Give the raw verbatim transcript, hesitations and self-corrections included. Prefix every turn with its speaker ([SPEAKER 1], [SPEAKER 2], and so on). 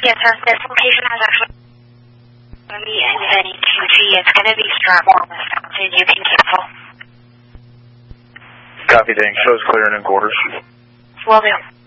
[SPEAKER 1] Yes, sir. This location has actually going to be in N two G. It's going to be Stratmore, Wisconsin. You can cancel.
[SPEAKER 2] Copy, dang. Shows clear and in quarters.
[SPEAKER 1] Will do.